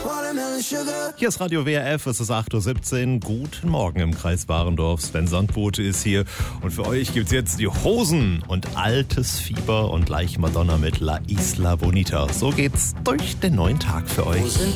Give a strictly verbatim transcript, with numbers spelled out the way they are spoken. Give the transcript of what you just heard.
Hier ist Radio W R F, es ist acht Uhr siebzehn. Guten Morgen im Kreis Warendorf. Sven Sandbote ist hier. Und für euch gibt's jetzt die Hosen und Altes Fieber und gleich Madonna mit La Isla Bonita. So geht's durch den neuen Tag für euch.